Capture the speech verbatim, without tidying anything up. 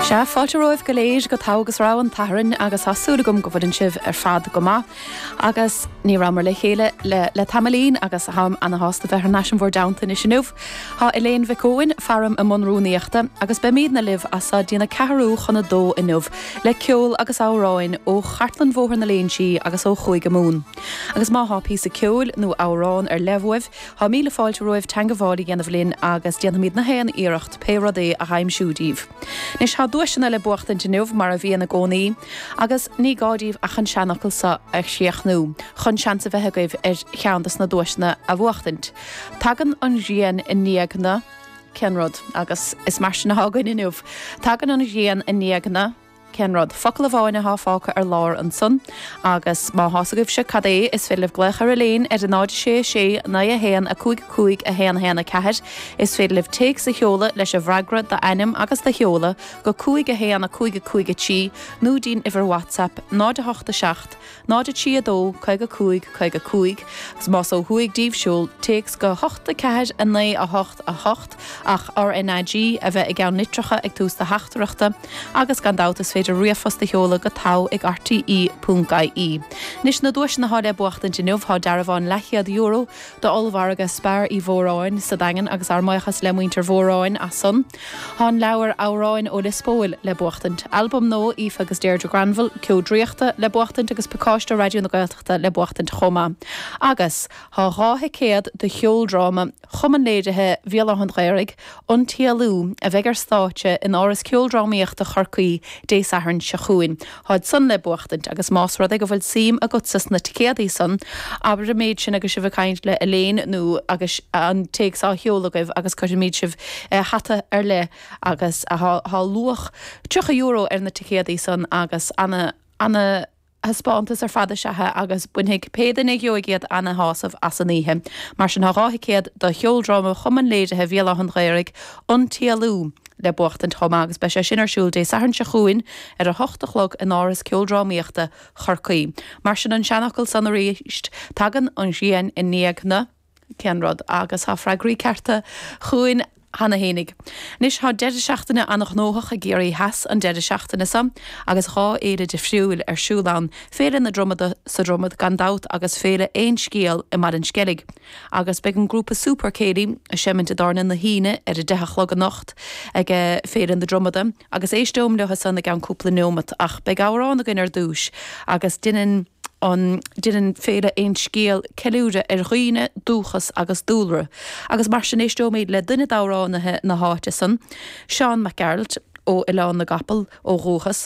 Se fáilte roimh go léir go tágus rá an tarann agus hasúla gom go bhfuil an sibh ar fad go má agus ní ramar le chéile le, le tamlín agus ham an hásta bheith Nation Vor Downta is sinúh. Tá Elaine Vicóin faram a Monrúnaíochta agus be míad na libh as sa dína ceharú chuna dó inmh le ceol agus áráin ó chartlan mhór na léonsí agus ó chuig go mún. Agus má há pí a ceol nó árán ar lehmh, há míle fáilte roimh teangaháí ganamh linn agus déana míad na héan iirecht péradé a haimsúdíh. Nis há dúisina le buachtain denmh mar a bhíonna gcónaí, agus ní gáidíh a chun seanachil sa ag siochnú, chun seansa bheith goibh ar cheantas na dúisina a bhuachtaint. Tagan an bhíon in níagna Kenrod agus is mar sin na hágain inmh. Tagan an bhíon in níagna Kenrod focail a bháinna há fáca ar lár an sun, agus má hásaguibh se cadé is féileh gleich ar a léin ar an náid sé sé na a héan a cúig cúig a héan héanana ceir, is féileh teag sa cheola leis a bhreagra de ainim agus de cheola go cúig a héan a cúig a cúig a tí, nó dín iver WhatsApp náid a hochta seacht, náid a tí a dó, chuig a cúig, chuig a cúig, gus más ó thuig díobhsiúil teags go hochta ceir a né a hocht a hocht ach ar in I G a bheith i gceann nitracha ag tús de heachtarachta agus gan dátas féidir riafos de cheola go tá ag R T E dot I E. Nis na dúis na háide buachtain denmh há darabháin lechiad euro do olbhar agus spar í bhóráin sa dagan agus armaichas le muinter bhóráin as sun. Há leabhar áráin ó lispóil le buachtaint. Album nó íf agus Deirdre Granville ceodríochta le buachtaint agus pecáiste radio na Gaeltachta le buachtaint chomá. Agus há ráthe céad de cheoldráma chuman léidethe bhíala an réirig an tíalú a bheith ar státe in áras ceoldrámaíochta chorcaí dé saharn se chuin. Háid sun le buachtaint agus más rud go bhfuil sim a gotsas na ticéadaí san, aber a méid sin agus si bh caint le Elaine nó agus an teags á cheolagah agus chuir méid sibh hata ar le agus há luach tucha euro ar na ticéadaí san agus anna anna Haspántas ar fada sethe agus buinnig pédan ag joigéad anna hásamh as an ihe. Mar sin háráthaicéad do cheoldráma chuman léidethe bhíala an réirig an tíalú le buachtaint chomá agus be sé sin arsúil dé saharn se chuin ar a hochtachlog in áras ceoldrámaíochta chorcaí. Mar sin an seanachil san a réist tagan an bhíon in níagna Kenrod agus há freigraí certa chuin Hanna hénig. Nis há deide seachtainna annach nóthach a géirí heas an deide seachtainna sam, agus há éidir de friúil ar siúlán, féle na dromada sa dromad gan dát agus féle éon scéal i mar an skellig. Agus beag an grúpa supercéirí a seminte darna na híine ar a dechachlog a nocht ag féle na dromada, agus éistóm le san ag an cúpla nómat ach beag árán a gin ar dúis, agus dunnen an dinan féle ein scéal ceúide ar roiine dúchas agus dúlra. Agus mar sin éistóméid le duine dáránathe na háite san, Sean McGarrett ó Ileán na Gapel ó Róchas